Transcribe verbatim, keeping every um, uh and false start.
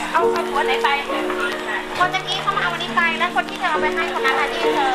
เอาเอาหัวไหนไปคนตะกี้เขามาเอาวันนี้ไปแล้วคนที่เธอเอาไปให้คนนั้นที่เธอ